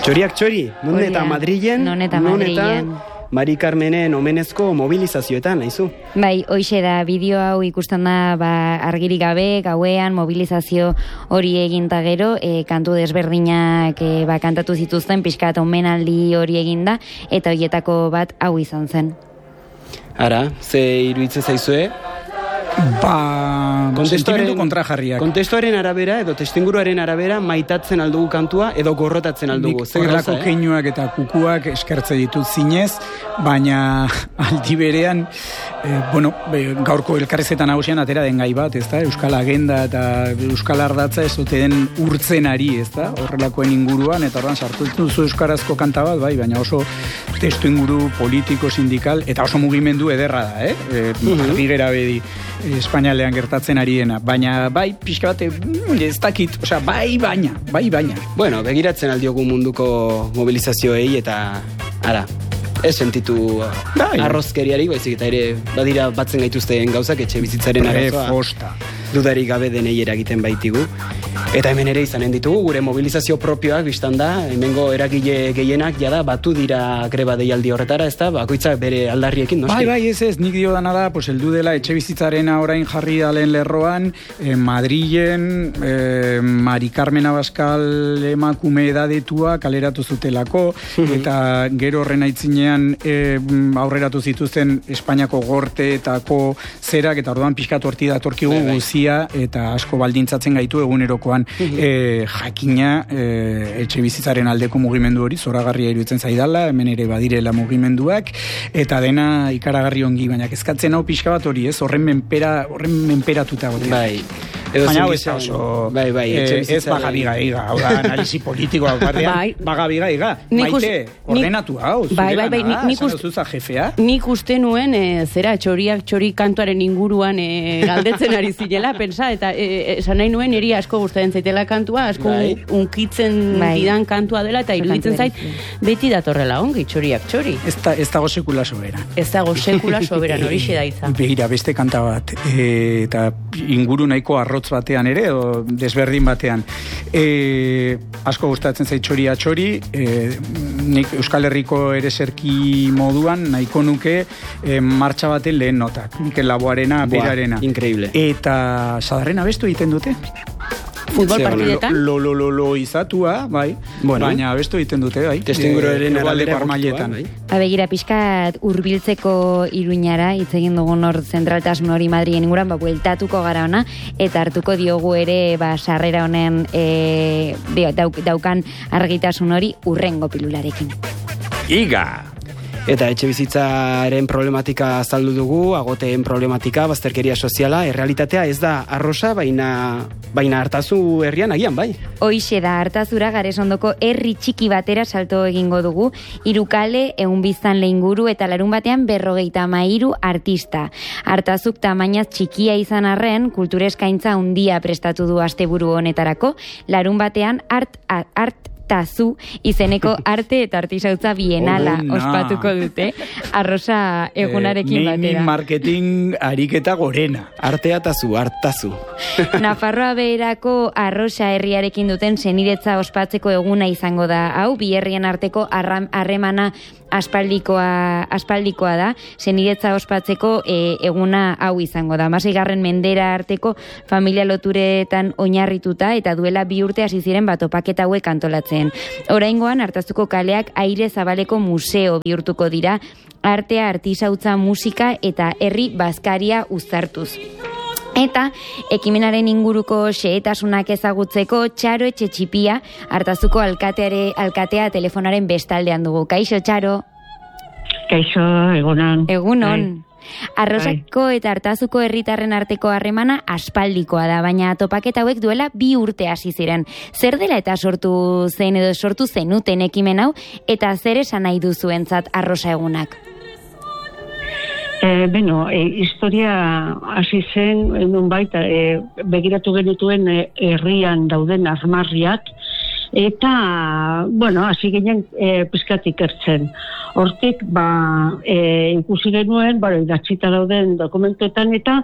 Txoriak txori, non eta Madrilen, non eta Mari Carmenen omenezko mobilizazioetan, nahizu? Bai, hoixe da, bideo hau ikusten da argirik gabe, gauean, mobilizazio hori eginta gero, kantu desberdinak kantatu zituzten, pixkat omenaldi hori eginda, eta horietako bat hau izan zen. Ara, ze iruditzen zaizue? Sentimendu kontrajarriak. Kontestuaren arabera edo testuinguruaren arabera maitatzen aldugu kantua edo gorrotatzen aldugu. Horrelako keinuak eta kukuak eskertze ditut zinez, baina aldi berean, gaurko elkarrezetan nagusian atera den gai bat, ezta? Euskal agenda eta euskal ardatza ez dute den urtzen ari, ezta? Horrelakoen inguruan, eta horren sartu duzu euskarazko kanta bat, bai, baina oso testuinguru politiko, sindikal, eta oso mugimendu ederra da, argigera bedi. Espainialean gertatzen ariena, baina bai, pixka bat, ez dakit, osea, bai baina. Bueno, begiratzen aldiogu munduko mobilizazioei eta, ara, ez sentitu arrozkeriari, baizik eta ere badira batzen gaituzten gauzak etxe bizitzaren arazoa. Dudarik gabe denei eragiten baitigu. Eta hemen ere izanen ditugu, gure mobilizazio propioak biztan da, hemengo eragile gehienak jada batu dira greba deialdi horretara, ez da, bakoitzak bere aldarriekin, noski? Bai, ez, nik dio dana da, heldu dela etxe bizitzaren orain jarri dalen lerroan, Madrilen, Mari Carmen Abascal emakume edadetua kaleratu zutelako, eta gero horren aitzinean aurreratu zituzten Espainiako gorteetako zerak, eta orduan pixkatu horti datorkigu guzia, eta asko baldintzatzen gaitu egunerokoan. Jakina etxe bizitzaren aldeko mugimendu hori zoragarria iruditzen zaidala, hemen ere badirela mugimenduak, eta dena ikaragarri ongi, baina kezkatzen hau pixka bat hori, ez? Horren menperatuta gotea. Bai. Baina hau ez oso... Bai, ez bagabiga ega, hau da, analisi politikoa batean, bagabiga ega. Maite, ordenatu hau, zure gana, zanozuza jefea. Nik uste nuen, txori kantuaren inguruan galdetzen ari zinela, pensa, eta esan nahi nuen eri asko gustatzen zaitela kantua, asko unkitzen didan kantua dela, eta iruditzen zait, beti datorrela ongi, txoriak txori. Ez dago sekula soberan. Ez dago sekula soberan, horixe da izan. Begira, beste kanta bat, eta inguru nahiko arrotz batean ere, o desberdin batean. Asko gustatzen zait txoria txori, nik Euskal Herriko ereserki moduan, nahiko nuke martxa baten lehen notak. Mikel Laboarena, berarena. Increíble. Eta Sadarrena bestu egiten dute. Futbol partidetan? Lo izatua, bai. Bueno. Baina abestu egiten dute, bai. Testuinguruaren arabera parmailetan. Begira, pixkat hurbiltzeko Iruñara, hitz egin dugun hor zentraltasun hori Madrien inguran, bueltatuko gara ona, eta hartuko diogu ere, sarrera honen daukan argitasun hori urrengo pilularekin. Iga! Eta etxe bizitzaren problematika azaldu dugu, agoteen problematika, bazterkeria soziala, errealitatea ez da arrosa, baina Artazu herrian agian, bai? Hoixe da, Artazura Garesondoko herri txiki batera salto egingo dugu, 3 kale, 100 biztanle inguru eta larun batean 53 artista. Artazuk tamainaz txikia izan arren, kultura eskaintza handia prestatu du asteburu honetarako, larun batean Tazu izeneko arte eta artisautza bienala ospatuko dute, arrosa egunarekin batera. Naming marketing ariketa gorena. Artea tazu, Artazu. Nafarroa beherako arrosa herriarekin duten senideetza ospatzeko eguna izango da. Hau, bi herrien arteko harremana aspaldikoa da, senideetza ospatzeko eguna hau izango da. 16. mendera arteko familia loturetan oinarrituta eta duela 2 urte hasi ziren topaketa hauek antolatzen. Oraingoan Artazuko kaleak aire zabaleko museo bihurtuko dira, artea, artisautza, musika eta herri bazkaria uztartuz. Eta ekimenaren inguruko xehetasunak ezagutzeko Txaro Etxetxipia Artazuko alkatea telefonaren bestaldean dugu. Kaixo, Txaro? Kaixo, egunon. Egunon. Arrosako eta Artazuko herritarren arteko harremana aspaldikoa da, baina topaketa hauek duela 2 urte hasi ziren. Zer dela eta sortu zen edo sortu zenuten ekimen hau, eta zer esan nahi duzuentzat arrosa egunak? Historia hasi zen, nunbait, begiratu genituen herrian dauden armarriak, eta, hasi ginen pizkatik ertzen. Hortik, ikusi genuen, idatzita dauden dokumentuetan, eta,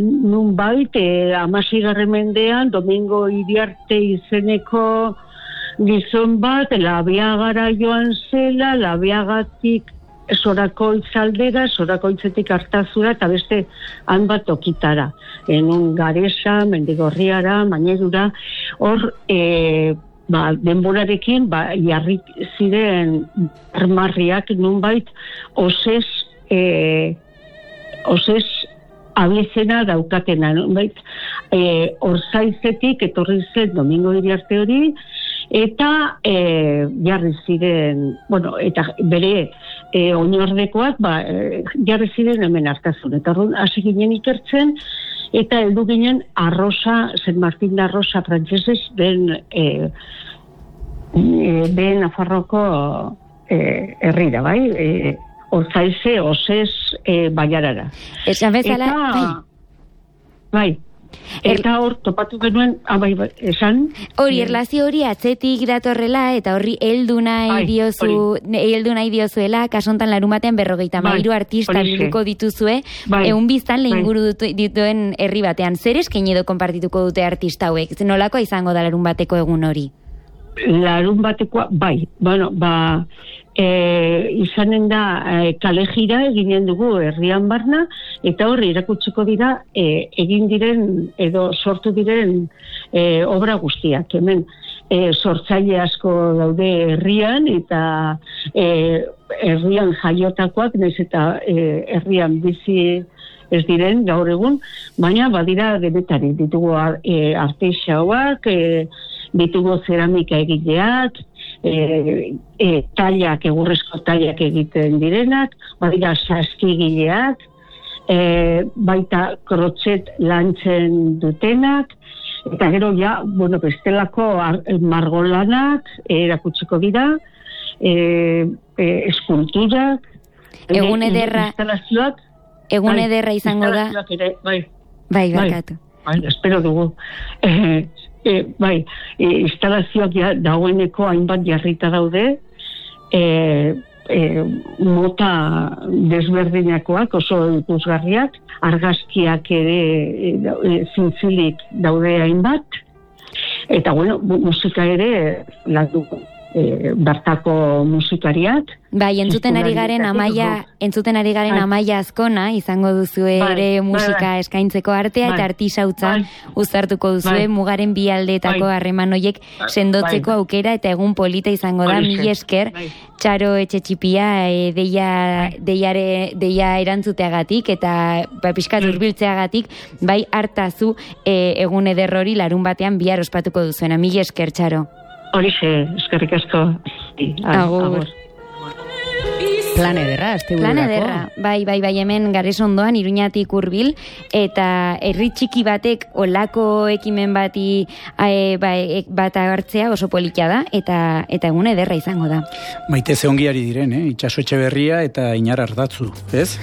nunbait, 16. mendean, Domingo Iriarte izeneko gizon bat, Labiagara joan zela, Labiagatik Sorakoitz aldera, Sorakoitzetik Artazura, eta beste han bat okitara. Enun Garesa, Mendigorriara, Mainerura, hor, denborarekin, jarri ziren armarriak nunbait, osez abizena daukatena, nunbait, Orzaizetik etorri zen Domingo Iriarte hori, eta jarri ziren, bueno, eta bere oinordekoak jarri ziren hemen Artazun. Eta hasi ginen ikertzen, eta heldu ginen Arrosa, San Martín de Arrosa frantsesez, den Nafarroko herrira, bai? Orzaize, osez, baiarara. Esan bezala, bai. Eta hor, topatu genuen, esan? Hori, erlazio hori atzetik datorrela, eta horri heldu nahi diozuela, kasontan larumatean 53 artista bilduko dituzue, egun biztan lehinguru dituen herri batean. Zer esken edo konpartituko dute artista hauek? Nolakoa izango da larun bateko egun hori? Larun batekoa, bueno, izanen da kale jira eginen dugu herrian barna, eta horri irakutsiko dira egin diren edo sortu diren obra guztiak. Hemen sortzaile asko daude herrian, eta herrian jaiotakoak, nahiz eta herrian bizi ez diren gaur egun, baina badira denetari ditugu arteixauak, ditugu zeramika egileak, tailak, egurrezko tailak egiten direnak, badira saskigileak, baita krotxet lantzen dutenak, eta gero bestelako margolanak erakutsiko dira, eskulturak, egun ederra izango da. Bai, barkatu. Espero dugu. Instalazioak dagoeneko hainbat jarrita daude, mota desberdinakoak, oso ikusgarriak, argazkiak ere zintzilik daude hainbat, eta musika ere landuko. Bertako musikariak. Bai, entzuten ari garen Amaia Azkona, izango duzu ere musika eskaintzeko artea, eta artisautza uztartuko duzue, mugaren bi aldeetako harreman horiek sendotzeko aukera, eta egun polita izango da, mil esker, Txaro Etxetxipia deia erantzuteagatik, eta pixkat urbiltzeagatik, bai hartazu egun eder hori larun batean bihar ospatuko duzuena. Mil esker, Txaro. Horixe, eskerrik asko. Agur. Plan ederra, Plan ederra, bai, hemen Gares ondoan, Iruñatik hurbil, eta herri txiki batek olako ekimen bati bat hartzea oso politia da, eta egun ederra izango da. Maite ze ongiari diren, Itxaso Etxeberria eta Iñar Ardatzu, ez?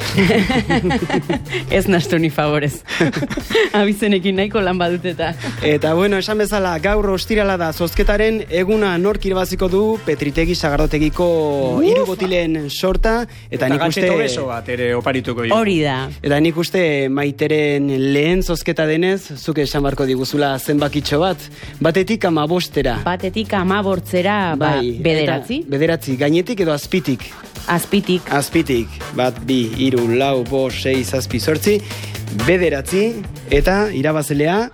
Ez nastu ni favorez. Abizenekin nahiko lan baduteta. Eta bueno, esan bezala, gaur ostirala da zozketaren eguna nork irabaziko du Petritegi Sagardotegiko hirubotilen sorta, eta nik uste bat ere oparituko ditu. Hori da. Eta nik uste Maiteren lehen zozketa denez, zuke esan barko diguzula zenbakitxo bat, batetik 15. Batetik 15, bederatzi. Bederatzi, gainetik edo azpitik? Azpitik. Azpitik, 1, 2, 3, 4, 5, 6, 7, 8, bederatzi, eta irabazlea?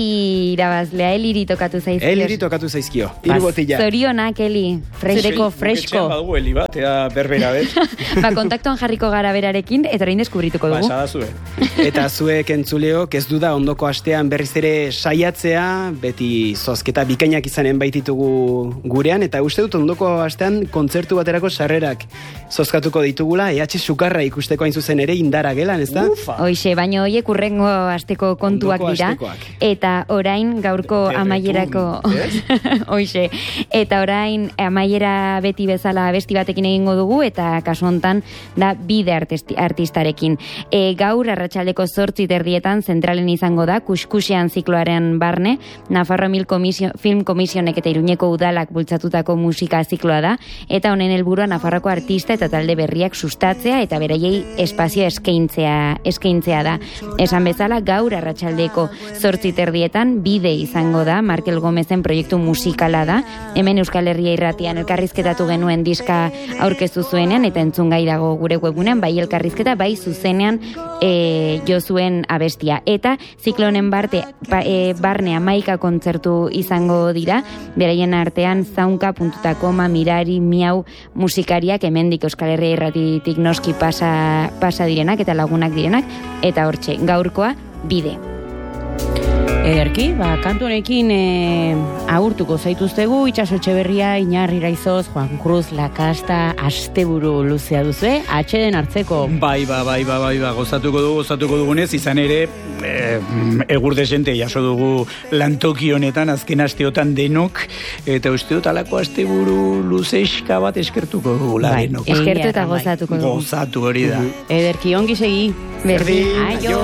Eliri tokatu zaizkio. Eliri tokatu zaizkio, irubotila. Zorionak, Eli. Zureko fresko. Badugu Eli bat, ea berbera bet. Kontaktuan jarriko gara berarekin, eta orain deskubrituko dugu. Esadazue. Eta zuek entzuleok ez duda ondoko astean berriz ere saiatzea, beti zozketa bikainak izanen baititugu gurean, eta uste dut ondoko astean kontzertu baterako sarrerak zozkatuko ditugula, EH Sukarra ikusteko hain zuzen ere indara gelan, ez da? Hoixe, baino hoiek urrengo asteko kontuak dira, eta orain gaurko amaierako hoixe, eta orain amaiera beti bezala besti batekin egingo dugu, eta kasu hontan da bide artistarekin. Gaur arratsaldeko 8:00 zentralen izango da Kuskusean zikloaren barne, Nafarro Film Komisionek eta Iruñeko udalak bultzatutako musika zikloa da, eta honen helburua Nafarroko artista eta talde berriak sustatzea eta beraiei espazio eskaintzea da. Esan bezala, gaur arratsaldeko 8:30 bide izango da, Markel Gomezen proiektu musikala da, hemen Euskal Herria Irratian elkarrizketatu genuen diska aurkeztu zuenean, eta entzungai dago gure webunean, bai elkarrizketa, bai zuzenean jo zuen abestia. Eta ziklonen barne 11 kontzertu izango dira, beraien artean Zaunka, Puntuta Koma, Mirari, Miau musikariak hemendik Euskal Herria Irratitik noski pasa direnak eta lagunak direnak, eta hortxe, gaurkoa bide. Ederki, kantu honekin agurtuko zaituztegu, Itxaso Etxeberria, Iñar Iraizoz, Juan Cruz, Lakasta, asteburu luzea duzu, atxeden hartzeko. Bai, gozatuko dugunez, izan ere, egur desente jaso dugu lantoki honetan, azken asteotan denok, eta uste dut alako asteburu luzeiska bat eskertuko dugu la denok. Eskertu eta gozatuko dugu. Gozatu hori da. Ederki, ongi segi. Berdin. Aio.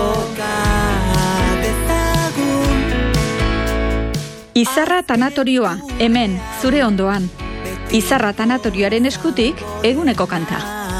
Izarra tanatorioa, hemen, zure ondoan. Izarra tanatorioaren eskutik, eguneko kanta.